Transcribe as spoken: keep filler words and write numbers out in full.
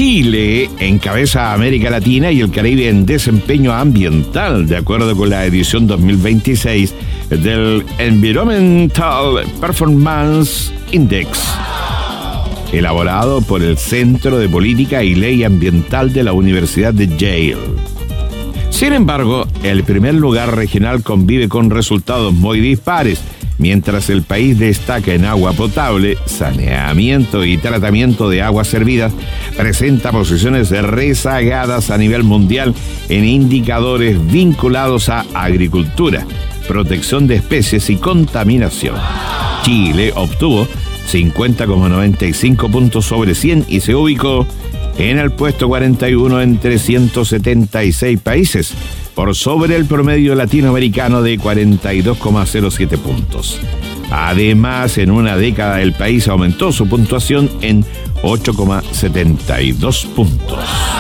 Chile encabeza a América Latina y el Caribe en desempeño ambiental, de acuerdo con la edición dos mil veintiséis del Environmental Performance Index, elaborado por el Centro de Política y Ley Ambiental de la Universidad de Yale. Sin embargo, el primer lugar regional convive con resultados muy dispares. Mientras el país destaca en agua potable, saneamiento y tratamiento de aguas servidas, presenta posiciones rezagadas a nivel mundial en indicadores vinculados a agricultura, protección de especies y contaminación. Chile obtuvo cincuenta coma noventa y cinco puntos sobre cien y se ubicó en el puesto cuarenta y uno entre ciento setenta y seis países, por sobre el promedio latinoamericano de cuarenta y dos coma cero siete puntos. Además, en una década el país aumentó su puntuación en ocho coma setenta y dos puntos.